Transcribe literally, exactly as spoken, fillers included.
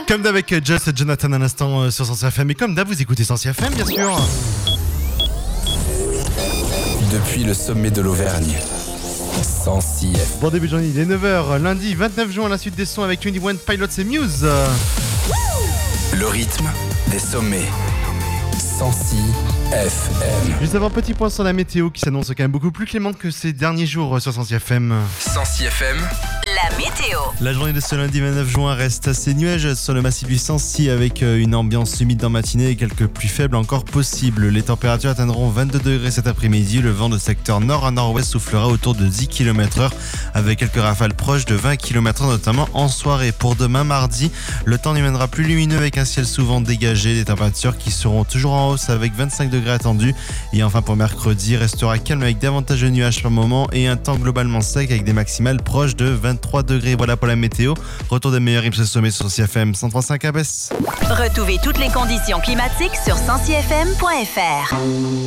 Comme d'hab avec Just et Jonathan un instant sur Sensia F M. Et comme d'hab, vous écoutez Sensia F M, bien sûr. Depuis le sommet de l'Auvergne, Sensia F M. Bon début de journée, il est neuf heures, lundi vingt-neuf juin, la suite des sons avec vingt et un Pilots et Muse. Le rythme des sommets. Sensia F M. Juste avant, petit point sur la météo qui s'annonce quand même beaucoup plus clémente que ces derniers jours sur Sensia F M. Sensia F M. La météo. La journée de ce lundi vingt-neuf juin reste assez nuageuse sur le massif du Sancy avec une ambiance humide dans la matinée et quelques pluies faibles encore possibles. Les températures atteindront vingt-deux degrés cet après-midi. Le vent de secteur nord à nord-ouest soufflera autour de dix kilomètres heure avec quelques rafales proches de vingt kilomètres heure notamment en soirée. Pour demain mardi, le temps deviendra plus lumineux avec un ciel souvent dégagé. Des températures qui seront toujours en hausse avec vingt-cinq degrés attendus. Et enfin pour mercredi, restera calme avec davantage de nuages par moment et un temps globalement sec avec des maximales proches de vingt-trois degrés. Voilà pour la météo. Retour des meilleurs rimes sommet sur Sensia F M cent trois virgule cinq à Besse. Retrouvez toutes les conditions climatiques sur sensia f m point f r.